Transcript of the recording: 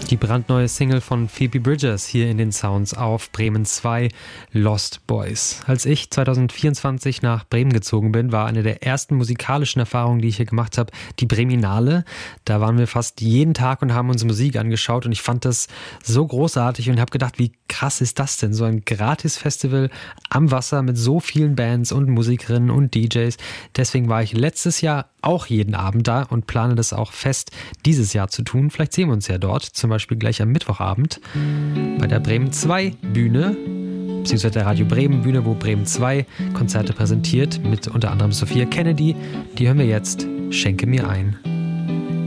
Die brandneue Single von Phoebe Bridgers hier in den Sounds auf Bremen 2, Lost Boys. Als ich 2024 nach Bremen gezogen bin, war eine der ersten musikalischen Erfahrungen, die ich hier gemacht habe, die Breminale. Da waren wir fast jeden Tag und haben uns Musik angeschaut und ich fand das so großartig und habe gedacht, wie krass ist das denn? So ein Gratis-Festival am Wasser mit so vielen Bands und Musikerinnen und DJs. Deswegen war ich letztes Jahr auch jeden Abend da und plane das auch fest dieses Jahr zu tun. Vielleicht sehen wir uns ja dort, zum Beispiel gleich am Mittwochabend bei der Bremen 2 Bühne, beziehungsweise der Radio Bremen Bühne, wo Bremen 2 Konzerte präsentiert, mit unter anderem Sophia Kennedy. Die hören wir jetzt, Schenke mir ein.